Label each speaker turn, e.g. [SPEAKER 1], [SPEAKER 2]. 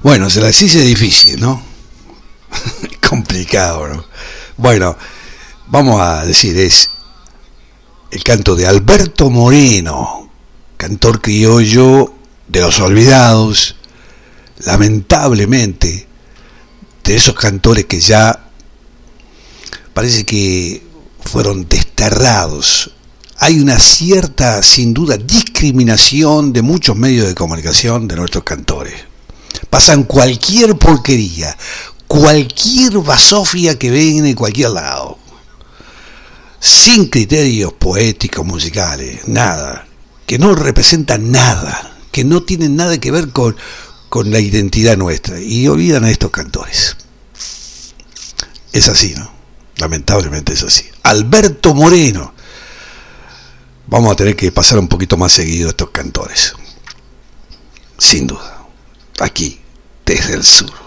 [SPEAKER 1] Bueno, se las hice difícil, ¿no? Complicado, ¿no? Bueno, vamos a decir, es el canto de Alberto Moreno, cantor criollo de los olvidados, lamentablemente, de esos cantores que ya parece que fueron desterrados. Hay una cierta, sin duda, discriminación de muchos medios de comunicación de nuestros cantores. Pasan cualquier porquería, cualquier basofia que viene de cualquier lado, sin criterios poéticos, musicales, nada, que no representan nada, que no tienen nada que ver con la identidad nuestra, y olvidan a estos cantores. Es así, ¿no? Lamentablemente es así. Alberto Moreno. Vamos a tener que pasar un poquito más seguido a estos cantores, sin duda, aquí, desde el sur.